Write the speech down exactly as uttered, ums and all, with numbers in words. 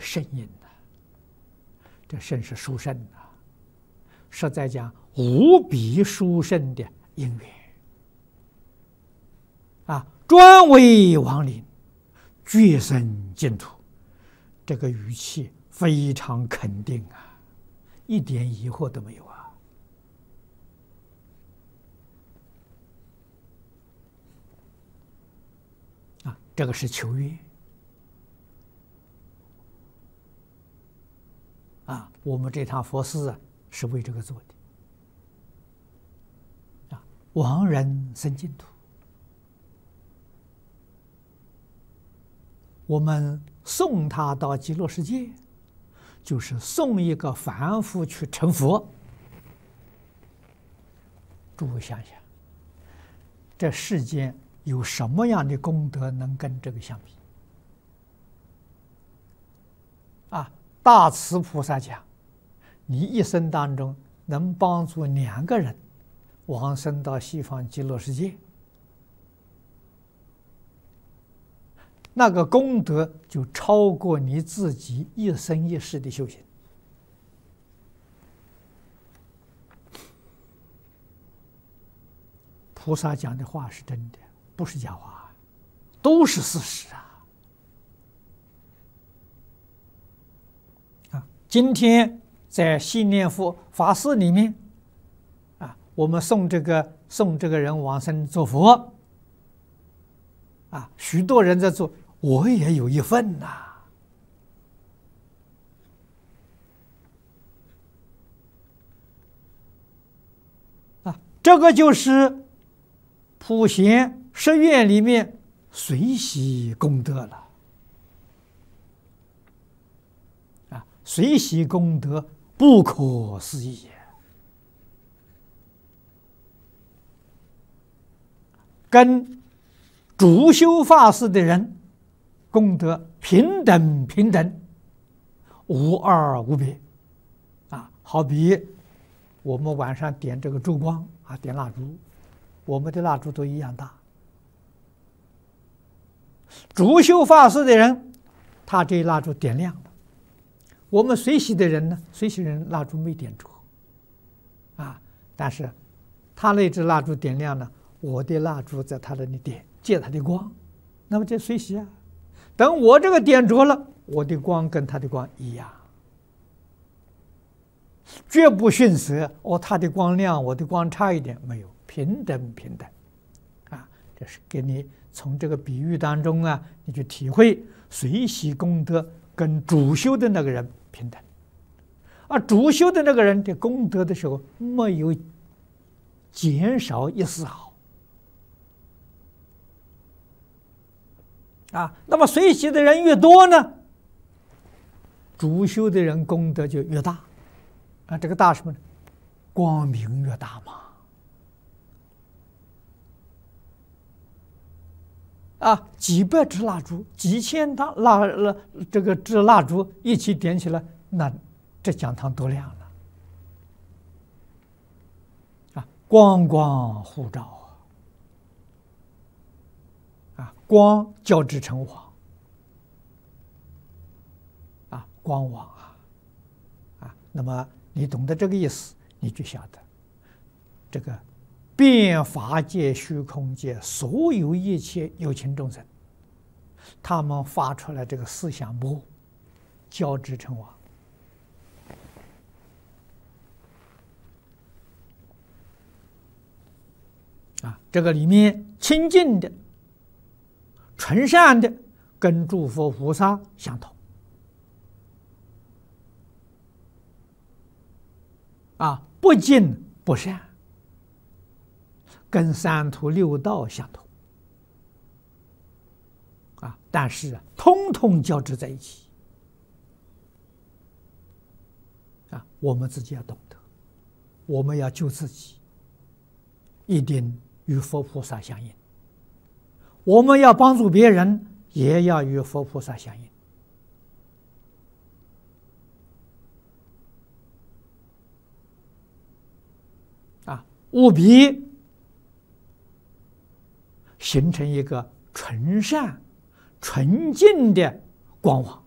圣因呐，这圣是殊胜呐，实在讲无比殊胜的因缘啊，专为亡灵，决生净土。这个语气非常肯定啊，一点疑惑都没有啊。啊，这个是求愿啊，我们这趟佛事啊是为这个做的啊，亡人生净土。我们送他到极乐世界，就是送一个凡夫去成佛。诸位想想，这世间有什么样的功德能跟这个相比？啊，大慈菩萨讲，你一生当中能帮助两个人往生到西方极乐世界，那个功德就超过你自己一生一世的修行。菩萨讲的话是真的，不是假话，都是事实啊！啊，今天在信念佛法事里面，啊，我们送这个送这个人往生做佛，啊，许多人在做。我也有一份呐、啊，啊，这个就是普贤十愿里面随喜功德了，啊，随喜功德不可思议也，跟主修法事的人功德平等平等，无二无别，啊，好比我们晚上点这个烛光啊，点蜡烛，我们的蜡烛都一样大。主修法事的人，他这蜡烛点亮了；我们随喜的人呢，随喜人蜡烛没点着，啊，但是他那支蜡烛点亮了，我的蜡烛在他那里点，借他的光，那么这随喜啊。等我这个点着了，我的光跟他的光一样，绝不逊色。哦，他的光亮，我的光差一点，没有，平等平等，啊，这是给你从这个比喻当中啊，你去体会随喜功德跟主修的那个人平等，而主修的那个人的功德的时候没有减少一丝毫。啊，那么随喜的人越多呢，主修的人功德就越大，啊，这个大什么呢？光明越大嘛。啊，几百支蜡烛，几千大蜡蜡这个支蜡烛一起点起来，那这讲堂多亮了！啊，光光互照。光交织成网，啊，光网啊，啊，那么你懂得这个意思，你就晓得，这个遍法界、虚空界所有一切有情众生，他们发出来这个思想波，交织成网，啊，这个里面清净的。纯善的跟诸佛菩萨相同，啊，不净不善跟三途六道相同，啊，但是啊，通通交织在一起，啊，我们自己要懂得，我们要救自己，一定与佛菩萨相应。我们要帮助别人，也要与佛菩萨相应。啊，务必形成一个纯善、纯净的光网。